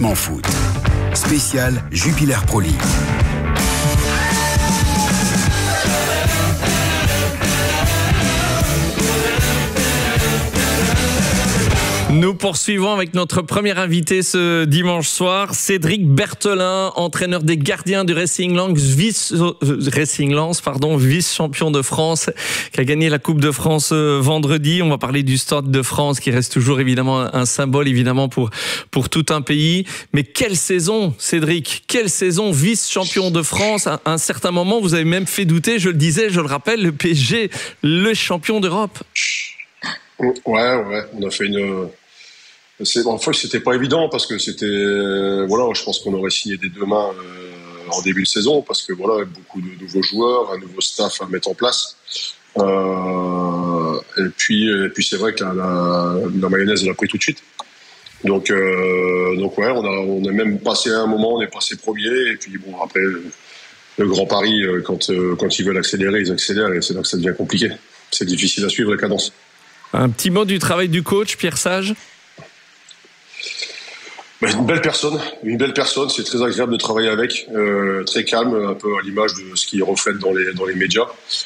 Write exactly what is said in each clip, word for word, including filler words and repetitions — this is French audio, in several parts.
complètement foot. Spécial Jupiler Pro League. Nous poursuivons avec notre premier invité ce dimanche soir, Cédric Berthelin, entraîneur des gardiens du Racing Lens, vice, euh, Racing Lens, pardon, vice-champion de France, qui a gagné la Coupe de France euh, vendredi. On va parler du Stade de France, qui reste toujours évidemment un symbole, évidemment, pour, pour tout un pays. Mais quelle saison, Cédric, quelle saison, vice-champion de France. À un certain moment, vous avez même fait douter, je le disais, je le rappelle, le P S G, le champion d'Europe. Ouais, ouais, on a fait une... C'est, en fait, c'était pas évident parce que c'était, euh, voilà, je pense qu'on aurait signé des deux mains euh, en début de saison parce que voilà, beaucoup de nouveaux joueurs, un nouveau staff à mettre en place. Euh, et puis, et puis c'est vrai que la, la, la mayonnaise elle a pris tout de suite. Donc, euh, donc ouais, on a, on a même passé un moment, on est passé premier et puis bon après le, le Grand Paris, quand quand ils veulent accélérer, ils accélèrent et c'est là que ça devient compliqué. C'est difficile à suivre la cadence. Un petit mot du travail du coach, Pierre Sage. Une belle personne, une belle personne, c'est très agréable de travailler avec, euh, très calme, un peu à l'image de ce qu'il reflète dans les dans les médias,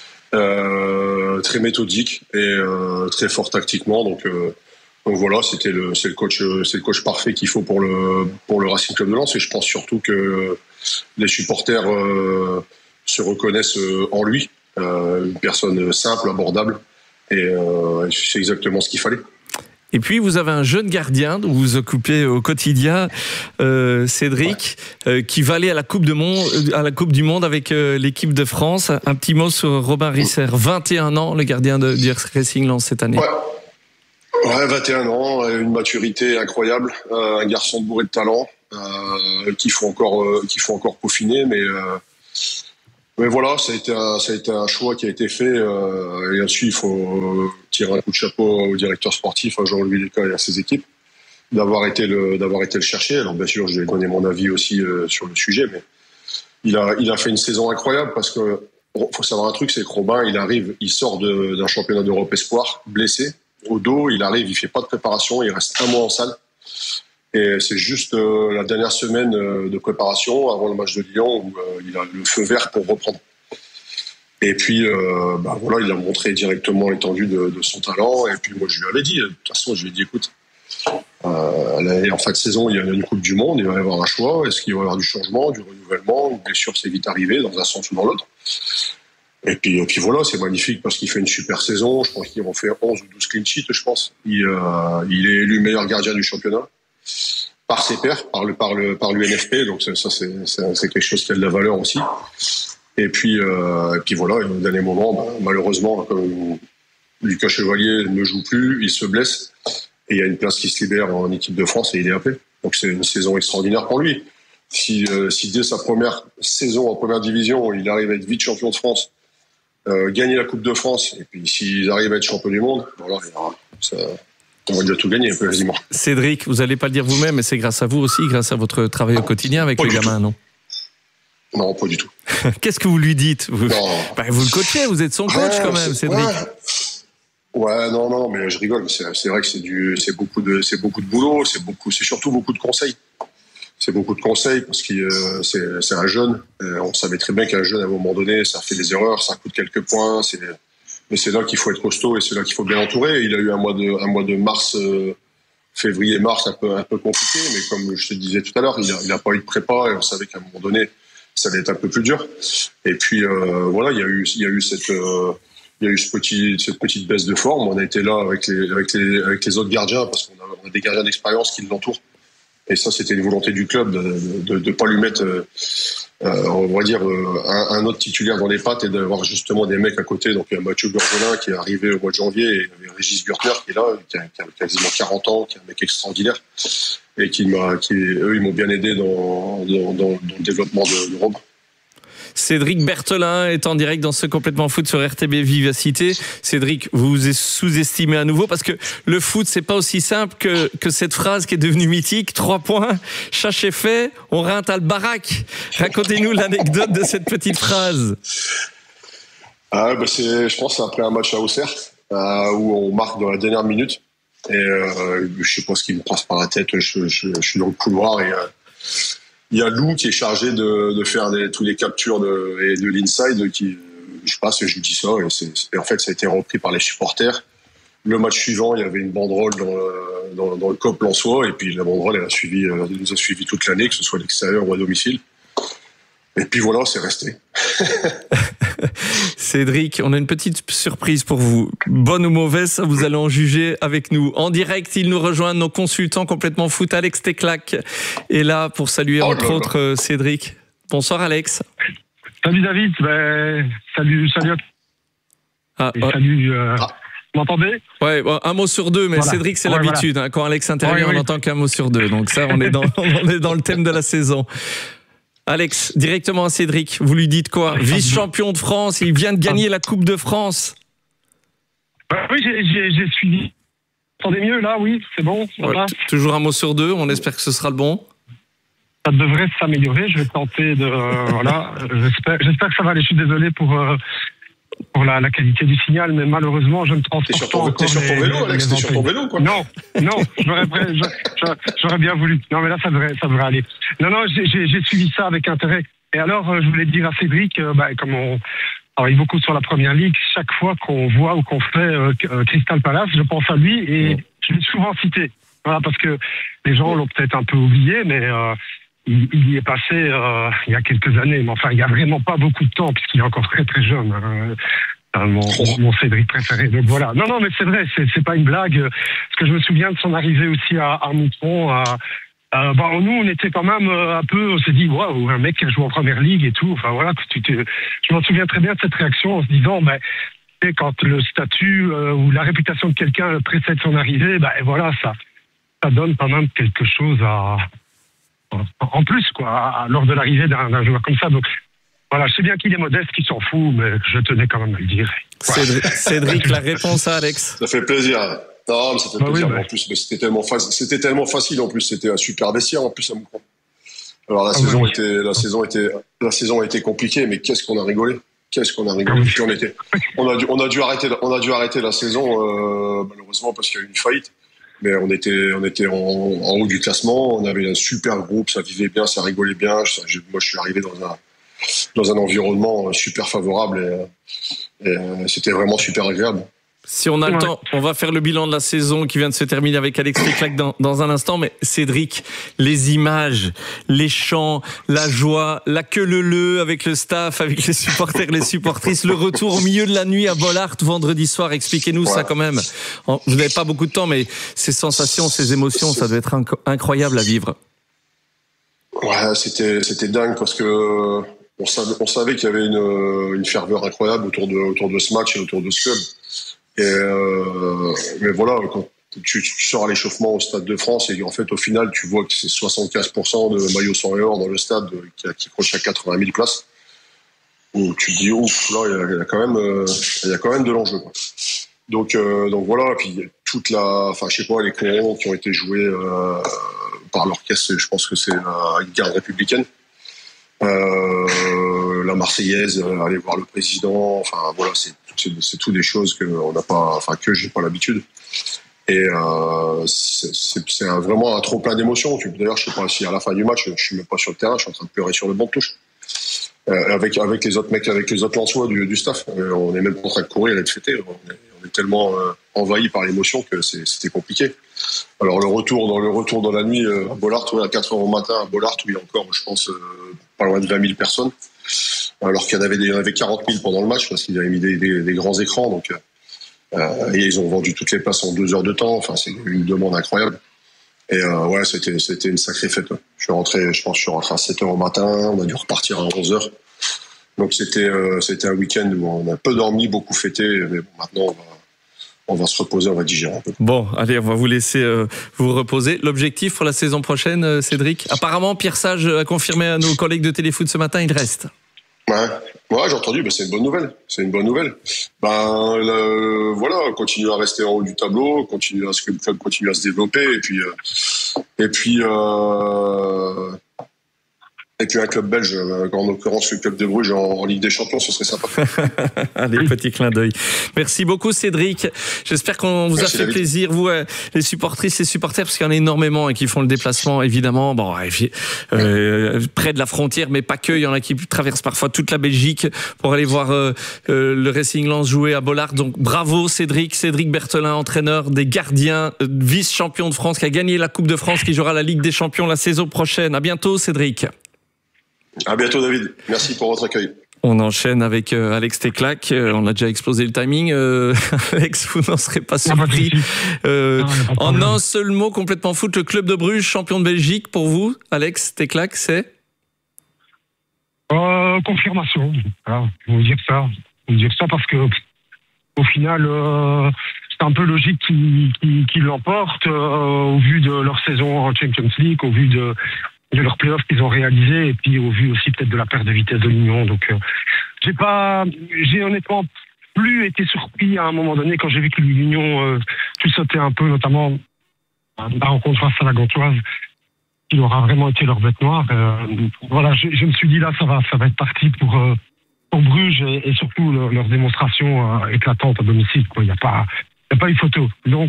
euh, très méthodique et euh, très fort tactiquement. Donc, euh, donc voilà, c'était le c'est le coach c'est le coach parfait qu'il faut pour le pour le Racing Club de Lens et je pense surtout que les supporters euh, se reconnaissent en lui, euh, une personne simple, abordable et euh, c'est exactement ce qu'il fallait. Et puis, vous avez un jeune gardien dont vous vous occupez au quotidien, euh, Cédric, ouais. euh, qui va aller à la Coupe, de monde, à la coupe du Monde avec euh, l'équipe de France. Un petit mot sur Robin Risser, vingt et un ans, le gardien de, du Racing Lens cette année. Ouais. ouais, vingt et un ans, une maturité incroyable, euh, un garçon bourré de talent, euh, qu'il faut encore, euh, qu'il faut encore peaufiner, mais... Euh, Mais voilà, ça a été un, ça a été un choix qui a été fait. Euh, et ensuite, il faut tirer un coup de chapeau au directeur sportif, à Jean-Louis Descailles et à ses équipes, d'avoir été le, d'avoir été le chercher. Alors bien sûr, je vais donner mon avis aussi euh, sur le sujet, mais il a, il a fait une saison incroyable parce que faut savoir un truc, c'est que Robin, il arrive, il sort de, d'un championnat d'Europe espoir, blessé au dos, il arrive, il fait pas de préparation, il reste un mois en salle. Et c'est juste euh, la dernière semaine euh, de préparation avant le match de Lyon où euh, il a le feu vert pour reprendre. Et puis, euh, bah voilà, il a montré directement l'étendue de, de son talent. Et puis moi, je lui avais dit, de toute façon, je lui ai dit, écoute, euh, en fin de saison, il y a une Coupe du Monde, il va y avoir un choix. Est-ce qu'il va y avoir du changement, du renouvellement, une blessure, c'est vite arrivé dans un sens ou dans l'autre. Et puis, et puis voilà, c'est magnifique parce qu'il fait une super saison. Je pense qu'il en fait onze ou douze clean sheets, je pense. Il, euh, il est élu meilleur gardien du championnat. Par ses pairs, par le par le par l'U N F P, donc ça c'est c'est, c'est quelque chose qui a de la valeur aussi. Et puis euh, et puis voilà, au dernier moment, bah, malheureusement, comme Lucas Chevalier ne joue plus, il se blesse et il y a une place qui se libère en équipe de France et il est appelé. Donc c'est une saison extraordinaire pour lui. Si euh, si dès sa première saison en première division, il arrive à être vice-champion de France, euh, gagner la Coupe de France, et puis s'ils arrivent à être champion du monde, voilà, ça. On va déjà tout gagner, un peu quasiment. Cédric, vous n'allez pas le dire vous-même, mais c'est grâce à vous aussi, grâce à votre travail au quotidien avec pas le gamin, tout. non Non, pas du tout. Qu'est-ce que vous lui dites vous, bah, vous le coachez, vous êtes son coach ouais, quand même, Cédric. Ouais. ouais, non, non, mais je rigole. C'est, c'est vrai que c'est du, c'est beaucoup de, c'est beaucoup de boulot, c'est beaucoup, c'est surtout beaucoup de conseils. C'est beaucoup de conseils parce que euh, c'est, c'est un jeune. Euh, on savait très bien qu'un jeune, à un moment donné, ça fait des erreurs, ça coûte quelques points. C'est Mais c'est là qu'il faut être costaud et c'est là qu'il faut bien entourer. Il a eu un mois de, un mois de mars, euh, février-mars un peu, un peu compliqué, mais comme je te disais tout à l'heure, il a, il a pas eu de prépa et on savait qu'à un moment donné, ça allait être un peu plus dur. Et puis euh, voilà, il y a eu, il y a eu cette, euh, il y a eu ce petit, cette petite baisse de forme. On a été là avec les, avec les, avec les autres gardiens parce qu'on a, on a des gardiens d'expérience qui l'entourent. Et ça, c'était une volonté du club de ne pas lui mettre, euh, euh, on va dire, euh, un, un autre titulaire dans les pattes et d'avoir justement des mecs à côté. Donc, il y a Mathieu Gorgelin qui est arrivé au mois de janvier et il y avait Régis Gürtner qui est là, qui a, qui a quasiment quarante ans, qui est un mec extraordinaire et qui m'a, qui, eux, ils m'ont bien aidé dans, dans, dans, dans le développement de, de Robin. Cédric Berthelin est en direct dans ce Complètement Foot sur R T B Vivacité. Cédric, vous vous sous-estimez à nouveau parce que le foot, c'est pas aussi simple que, que cette phrase qui est devenue mythique. Trois points, chasse est fait, on rince à le baraque. Racontez-nous l'anecdote de cette petite phrase. Ah, bah c'est, je pense que c'est après un match à Auxerre euh, où on marque dans la dernière minute. Et euh, je sais pas ce qui me passe par la tête. Je, je, je suis dans le couloir et euh, il y a Lou qui est chargé de, de faire des, tous les captures de, et de l'inside. Qui, je passe et je lui dis ça. Et, c'est, et en fait, ça a été repris par les supporters. Le match suivant, il y avait une banderole dans le, dans, dans le C O P Lensois. Et puis la banderole, elle a suivi, elle nous a suivi toute l'année, que ce soit à l'extérieur ou à domicile. Et puis voilà, c'est resté. Cédric, on a une petite surprise pour vous. Bonne ou mauvaise, vous allez en juger avec nous. En direct, il nous rejoint, nos consultants complètement foot, Alex Teclac est là pour saluer oh entre autres euh, Cédric. Bonsoir Alex. Salut David, ben, salut, salut à ah, Et salut, euh, ah. Vous m'entendez ? Ouais, un mot sur deux, mais voilà. Cédric, c'est ouais, l'habitude. Voilà. Hein, quand Alex intervient, ouais, on oui. n'entend qu'un mot sur deux. Donc ça, on est dans, on est dans le thème de la saison. Alex, directement à Cédric, vous lui dites quoi ? Vice-champion de France, il vient de gagner la Coupe de France. Bah oui, j'ai, j'ai, j'ai suivi. Attendez mieux là, oui, c'est bon. Ouais, t- toujours un mot sur deux, on espère que ce sera le bon. Ça devrait s'améliorer, je vais tenter de... Euh, voilà, j'espère, j'espère que ça va aller. Je suis désolé pour, euh, pour la, la qualité du signal, mais malheureusement, je ne transporte t'es sur ton, pas encore T'es sur ton les, vélo, Alex, t'es sur ton vélo, quoi. Non, non, j'aurais, j'aurais, j'aurais bien voulu. Non, mais là, ça devrait, ça devrait aller. Non, non, j'ai, j'ai, j'ai suivi ça avec intérêt. Et alors, euh, je voulais dire à Cédric, euh, bah, comme on travaille beaucoup sur la Première Ligue, chaque fois qu'on voit ou qu'on fait euh, Crystal Palace, je pense à lui et je l'ai souvent cité. Voilà, parce que les gens l'ont peut-être un peu oublié, mais... Euh, Il, il y est passé euh, il y a quelques années, mais enfin il y a vraiment pas beaucoup de temps puisqu'il est encore très très jeune. Hein, mon, mon Cédric préféré. Donc voilà. Non non mais c'est vrai, c'est, c'est pas une blague. Parce que je me souviens de son arrivée aussi à, à Moutron. À, à, bah, nous on était quand même un peu, on s'est dit waouh, un mec qui a joué en Première Ligue et tout. Enfin voilà, tu te, je m'en souviens très bien de cette réaction en se disant ben bah, quand le statut euh, ou la réputation de quelqu'un précède son arrivée, ben bah, voilà ça ça donne quand même quelque chose à en plus, quoi, lors de l'arrivée d'un, d'un joueur comme ça. Donc, voilà, je sais bien qu'il est modeste, qu'il s'en fout, mais je tenais quand même à le dire. Cédric, Cédric, la réponse à Alex. Ça fait plaisir. Non, mais ça fait bah plaisir. Oui, bah. En plus, mais c'était tellement facile. C'était tellement facile. En plus, c'était un super vestiaire. En plus, à Moucron. Alors la ah saison oui. était, la saison était, la saison a été compliquée, mais qu'est-ce qu'on a rigolé. Qu'est-ce qu'on a rigolé. Puis on était, on a dû, on a dû arrêter, on a dû arrêter la saison euh, malheureusement parce qu'il y a eu une faillite. Mais on était, on était en, en haut du classement. On avait un super groupe, ça vivait bien, ça rigolait bien. Je, je, moi, je suis arrivé dans un, dans un environnement super favorable et, et c'était vraiment super agréable. Si on a le ouais. temps, on va faire le bilan de la saison qui vient de se terminer avec Alex Teclac dans, dans un instant. Mais Cédric, les images, les chants, la joie, la queue leu avec le staff, avec les supporters, les supportrices, le retour au milieu de la nuit à Bollaert vendredi soir. Expliquez-nous ouais. ça quand même. Vous n'avez pas beaucoup de temps, mais ces sensations, ces émotions, ça doit être inc- incroyable à vivre. Ouais, c'était, c'était dingue parce que on savait, on savait qu'il y avait une, une ferveur incroyable autour de, autour de ce match et autour de ce club. Et euh, mais voilà, quand tu, tu sors à l'échauffement au Stade de France et en fait au final tu vois que c'est soixante-quinze pour cent de maillots sans et or dans le stade qui, qui coche à quatre-vingt mille places. Où tu te dis ouf, là il y a, il y a quand même euh, il y a quand même de l'enjeu, quoi. Donc euh, donc voilà, et puis toute la, enfin je sais pas, les corons qui ont été joués euh, par l'orchestre, je pense que c'est la garde républicaine. Euh, la Marseillaise, aller voir le président, enfin voilà, c'est c'est, c'est tout des choses que on n'a pas, enfin que j'ai pas l'habitude. Et euh, c'est, c'est, c'est un, vraiment un trop plein d'émotions. D'ailleurs, je sais pas si à la fin du match, je suis même pas sur le terrain, je suis en train de pleurer sur le banc de touche euh, avec avec les autres mecs, avec les autres Lensois du, du staff. Euh, on est même pas en train de courir et de fêter. On est, on est tellement euh, envahi par l'émotion que c'est, c'était compliqué. Alors le retour dans le retour dans la nuit euh, à Bollaert, ouais, à quatre heures au matin à Bollaert, où il y a encore, je pense, euh, pas loin de vingt mille personnes. Alors qu'il y en avait, des, il y en avait quarante mille pendant le match parce qu'ils avaient mis des, des, des grands écrans, donc euh, et ils ont vendu toutes les places en deux heures de temps. Enfin, c'est une demande incroyable. Et euh, ouais, c'était c'était une sacrée fête. Je suis rentré, je pense, que je suis rentré à sept heures au matin. On a dû repartir à onze heures. Donc c'était euh, c'était un week-end où on a peu dormi, beaucoup fêté. Mais bon, maintenant on va on va se reposer, on va digérer un peu. Bon, allez, on va vous laisser euh, vous reposer. L'objectif pour la saison prochaine, euh, Cédric. Apparemment, Pierre Sage a confirmé à nos collègues de Téléfoot ce matin, il reste. Ouais, ouais, j'ai entendu. Ben, c'est une bonne nouvelle. C'est une bonne nouvelle. Ben le, voilà, continuer à rester en haut du tableau, continuer à ce que le club continue à se développer, et puis euh, et puis euh, et et puis un club belge, en l'occurrence le club de Bruges en, en Ligue des Champions, ce serait sympa. Allez, petit clin d'œil. Merci beaucoup Cédric. J'espère qu'on vous Merci, a fait David. plaisir, vous les supportrices et supporters, parce qu'il y en a énormément et qui font le déplacement évidemment. Bon, euh, près de la frontière, mais pas que. Il y en a qui traversent parfois toute la Belgique pour aller voir euh, euh, le Racing Lens jouer à Bollaert. Donc bravo Cédric, Cédric Berthelin, entraîneur des gardiens, euh, vice-champion de France, qui a gagné la Coupe de France, qui jouera la Ligue des Champions la saison prochaine. À bientôt Cédric. À bientôt David. Merci pour votre accueil. On enchaîne avec euh, Alex Teclac. Euh, on a déjà explosé le timing. Euh, Alex, vous n'en serez pas surpris. Euh, non, en un seul mot, complètement foot, le club de Bruges, champion de Belgique, pour vous, Alex Teclac, c'est euh, confirmation. Voilà, je vais vous dire ça. Je vais vous dire ça parce que au final, euh, c'est un peu logique qu'ils qu'ils, qu'ils l'emportent euh, au vu de leur saison en Champions League, au vu de de leurs playoffs qu'ils ont réalisés et puis au vu aussi peut-être de la perte de vitesse de l'Union. Donc euh, j'ai pas, j'ai honnêtement plus été surpris à un moment donné quand j'ai vu que l'Union euh, tout sautait un peu, notamment la rencontre face à la Gantoise, qui aura vraiment été leur bête noire. Euh, voilà, je, je me suis dit là ça va, ça va être parti pour euh, pour Bruges et, et surtout leur, leur démonstration euh, éclatante à domicile. Quoi, il y a pas, il y a pas eu photo. Donc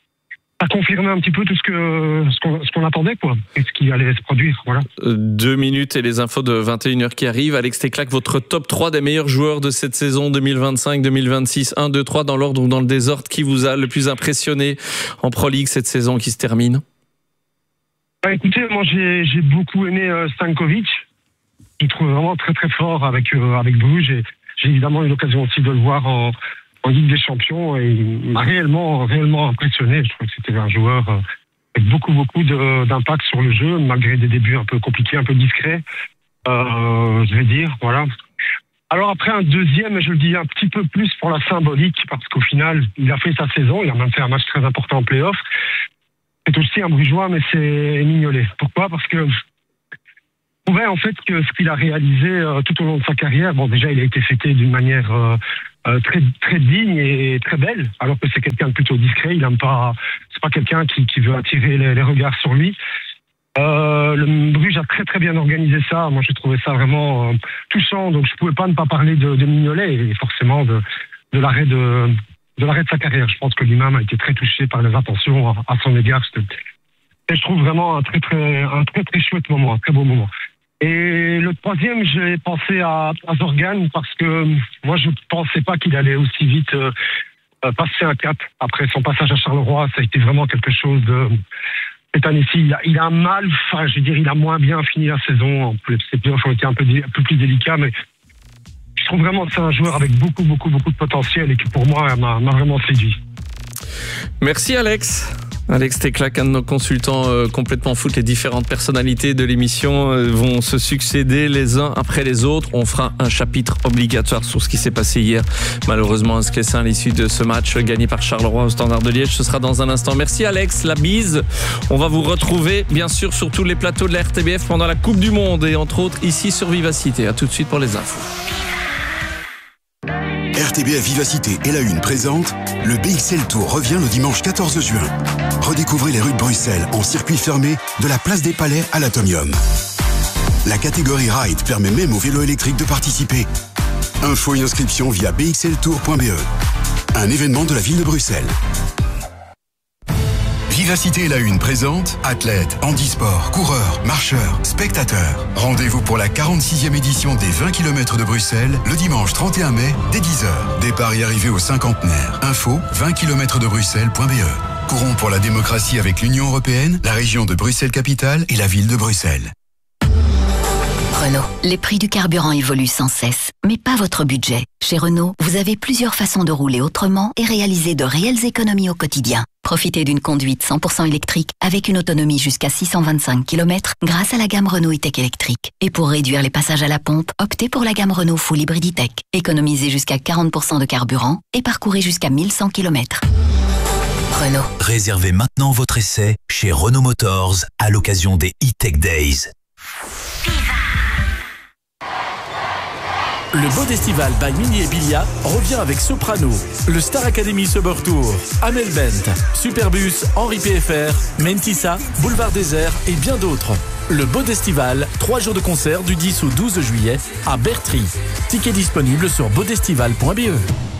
a confirmé un petit peu tout ce que ce qu'on, ce qu'on attendait, quoi, et ce qui allait se produire, voilà. Deux minutes et les infos de vingt et une heures qui arrivent. Alex Teclac, votre top trois des meilleurs joueurs de cette saison deux mille vingt-cinq deux mille vingt-six, un, deux, trois dans l'ordre ou dans le désordre, qui vous a le plus impressionné en Pro League cette saison qui se termine? Bah, écoutez, moi j'ai, j'ai beaucoup aimé euh, Stankovic. Je le trouve vraiment très très fort avec, euh, avec Bruges, et j'ai évidemment eu l'occasion aussi de le voir en en Ligue des Champions, et il m'a réellement, réellement impressionné. Je trouve que c'était un joueur avec beaucoup, beaucoup de, d'impact sur le jeu, malgré des débuts un peu compliqués, un peu discrets, euh, je vais dire, voilà. Alors après, un deuxième, je le dis un petit peu plus pour la symbolique, parce qu'au final, il a fait sa saison, il a même fait un match très important en play-off. C'est aussi un Brugeois, mais c'est Mignolet. Pourquoi ? Parce que je trouvais en fait que ce qu'il a réalisé euh, tout au long de sa carrière, bon déjà il a été fêté d'une manière euh, euh, très très digne et très belle, alors que c'est quelqu'un de plutôt discret. Il aime pas, c'est pas quelqu'un qui, qui veut attirer les, les regards sur lui. Euh, le Bruges a très très bien organisé ça. Moi j'ai trouvé ça vraiment euh, touchant, donc je pouvais pas ne pas parler de, de Mignolet et forcément de, de l'arrêt de de l'arrêt de sa carrière. Je pense que lui-même a été très touché par les attentions à, à son égard. Et je trouve vraiment un très très un très très chouette moment, un très beau moment. Et le troisième, j'ai pensé à, à Zorgan, parce que moi, je ne pensais pas qu'il allait aussi vite euh, passer un cap. Après son passage à Charleroi, ça a été vraiment quelque chose de... Cette année-ci, il a, il a mal, enfin, je veux dire, il a moins bien fini la saison. Ses playoffs ont été un peu, un peu plus délicats, mais je trouve vraiment que c'est un joueur avec beaucoup, beaucoup, beaucoup de potentiel et qui, pour moi, m'a, m'a vraiment séduit. Merci Alex. Alex Teclac, un de nos consultants euh, complètement foot. Les différentes personnalités de l'émission euh, vont se succéder les uns après les autres. On fera un chapitre obligatoire sur ce qui s'est passé hier. Malheureusement, un Sclessin à l'issue de ce match gagné par Charleroi au Standard de Liège. Ce sera dans un instant. Merci Alex, la bise. On va vous retrouver bien sûr sur tous les plateaux de la R T B F pendant la Coupe du Monde et entre autres ici sur Vivacité. À tout de suite pour les infos. R T B F Vivacité et la Une présente le B X L Tour revient le dimanche quatorze juin. Redécouvrez les rues de Bruxelles en circuit fermé de la place des Palais à l'Atomium. La catégorie Ride permet même aux vélos électriques de participer. Info et inscription via b x l tour point b e. Un événement de la ville de Bruxelles. Vivacité et la Une présente athlètes, handisport, coureurs, marcheurs, spectateurs. Rendez-vous pour la quarante-sixième édition des vingt kilomètres de Bruxelles le dimanche trente et un mai dès dix heures. Départ et arrivée au cinquantenaire. Info vingt kilomètres de bruxelles point b e. Courons pour la démocratie avec l'Union européenne, la région de Bruxelles-Capitale et la ville de Bruxelles. Renault. Les prix du carburant évoluent sans cesse, mais pas votre budget. Chez Renault, vous avez plusieurs façons de rouler autrement et réaliser de réelles économies au quotidien. Profitez d'une conduite cent pour cent électrique avec une autonomie jusqu'à six cent vingt-cinq kilomètres grâce à la gamme Renault E-Tech électrique. Et pour réduire les passages à la pompe, optez pour la gamme Renault Full Hybrid E-Tech. Économisez jusqu'à quarante pour cent de carburant et parcourez jusqu'à mille cent kilomètres. Renault. Réservez maintenant votre essai chez Renault Motors à l'occasion des E-Tech Days. Le Beau Festival by Mini et Bilia revient avec Soprano, le Star Academy Summer Tour, Amelbent, Superbus, Henri P F R, Mentissa, Boulevard Désert et bien d'autres. le Baudestival, trois jours de concert du dix au douze juillet à Bertry. Tickets disponibles sur baudestival point b e.